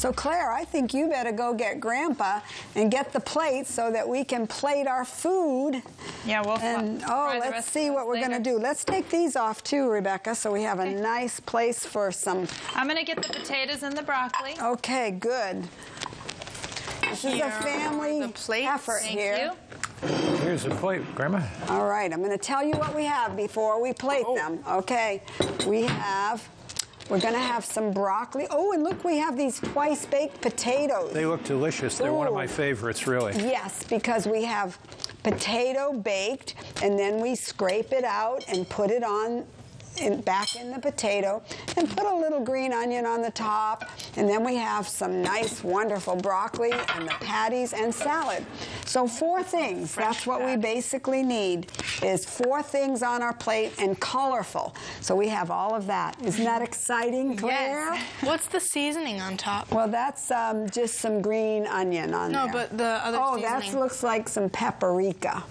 So Claire, I think you better go get Grandpa and get the plate so that we can plate our food. Yeah, we'll let's see what we're going to do. Let's take these off too, Rebecca, so we have a nice place for some... I'm going to get the potatoes and the broccoli. Okay, good. This is a family effort here. Here's the plate, Grandma. All right, I'm going to tell you what we have before we plate them. Okay, we're going to have some broccoli. Oh, and look, we have these twice-baked potatoes. They look delicious. They're one of my favorites, really. Yes, because we have potato baked, and then we scrape it out and put it on back in the potato, and put a little green onion on the top, and then we have some nice, wonderful broccoli and the patties and salad. So 4 things. That's what we basically need, is 4 things on our plate and colorful. So we have all of that. Isn't that exciting, Claire? Yes. What's the seasoning on top? Well, that's just some green onion on there. No, but the other seasoning. Oh, that looks like some paprika.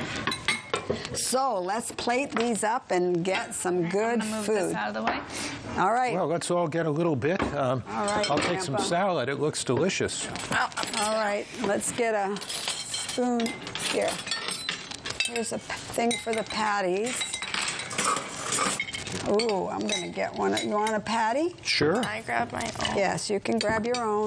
So let's plate these up and get some good I'm gonna move food. this out of the way. All right. Well, let's all get a little bit. All right, I'll take some Grandpa. salad. It looks delicious. All right, let's get a spoon here. Here's a thing for the patties. Ooh, I'm going to get one. You want a patty? Sure. I grab my own. Yes, you can grab your own.